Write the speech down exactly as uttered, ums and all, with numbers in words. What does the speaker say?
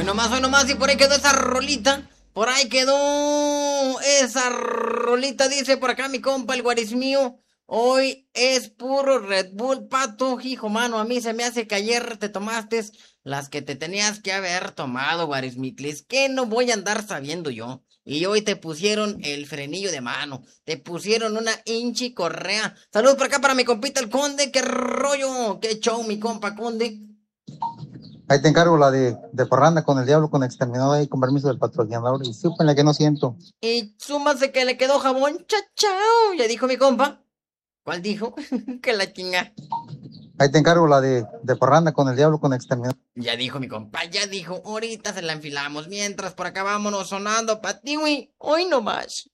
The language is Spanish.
Hoy nomás, hoy nomás, y por ahí quedó esa rolita. Por ahí quedó esa rolita, dice por acá mi compa, el guarismío. Hoy es puro Red Bull, pato, hijo, mano. A mí se me hace que ayer te tomaste las que te tenías que haber tomado, guarismiclis. Que no voy a andar sabiendo yo. Y hoy te pusieron el frenillo de mano. Te pusieron una hinchi correa. Salud por acá para mi compita el conde. Qué rollo, qué show, mi compa conde. Ahí te encargo la de, de parranda con el diablo, con exterminador ahí, con permiso del patrocinador. Y súpenle que no siento. Y súmase que le quedó jabón, chachao. Ya dijo mi compa. ¿Cuál dijo? Que la chinga. Ahí te encargo la de, de parranda con el diablo, con exterminador. Ya dijo mi compa, ya dijo. Ahorita se la enfilamos. Mientras por acá vámonos sonando patiwi. Hoy no más.